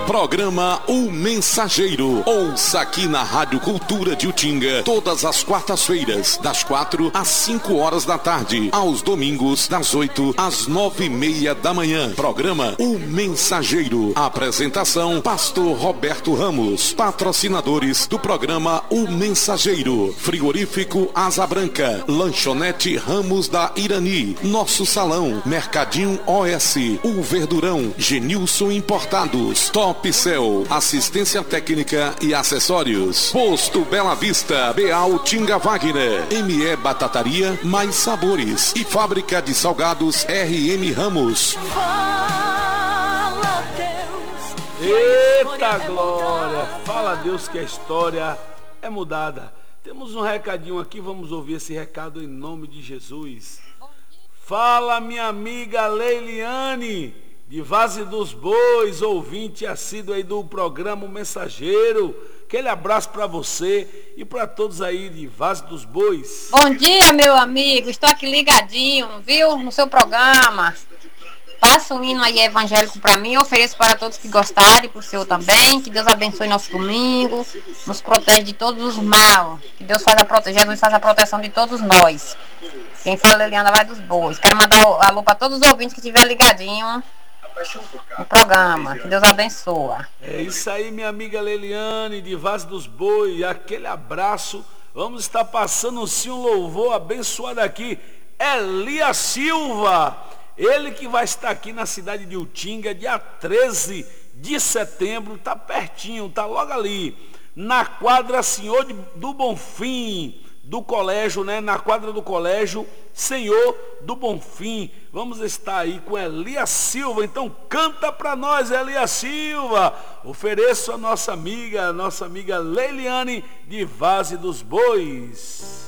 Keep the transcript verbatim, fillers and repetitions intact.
Programa O Mensageiro. Ouça aqui na Rádio Cultura de Utinga, todas as quartas-feiras, das quatro às cinco horas da tarde, aos domingos, das oito às nove e meia da manhã. Programa O Mensageiro. Apresentação, Pastor Roberto Ramos. Patrocinadores do programa O Mensageiro: Frigorífico Asa Branca, Lanchonete Ramos da Irani, Nosso Salão, Mercadinho O S, O Verdurão, Genilson Importados, Top Cell, assistência técnica e acessórios, Posto Bela Vista, Beal Tinga Wagner, M E Batataria, Mais Sabores e Fábrica de Salgados R M Ramos. Fala Deus, eita glória, fala Deus que a história é mudada. Temos um recadinho aqui, vamos ouvir esse recado em nome de Jesus. Fala minha amiga Leiliane, de Vaze dos Bois, ouvinte assíduo aí do programa O Mensageiro. Aquele abraço para você e para todos aí de Vaze dos Bois. Bom dia, meu amigo, estou aqui ligadinho, viu, no seu programa. Passa um hino aí evangélico para mim, ofereço para todos que gostarem, para o Senhor também. Que Deus abençoe nosso domingo, nos protege de todos os mal. Que Deus faça a proteger, Jesus faça a proteção de todos nós. Quem fala é Eliana Vai dos Bois. Quero mandar um alô para todos os ouvintes que estiver ligadinho no programa. Que Deus abençoe. É isso aí, minha amiga Leliane, de Vaze dos Bois. Aquele abraço. Vamos estar passando sim um louvor abençoado aqui. Elias Silva. Ele que vai estar aqui na cidade de Utinga, dia treze de setembro. Está pertinho, está logo ali. Na quadra Senhor do Bonfim, do colégio, né? Na quadra do colégio Senhor do Bonfim. Vamos estar aí com Elias Silva. Então canta para nós, Elias Silva. Ofereço a nossa amiga, a nossa amiga Leiliane, de Vaze dos Bois.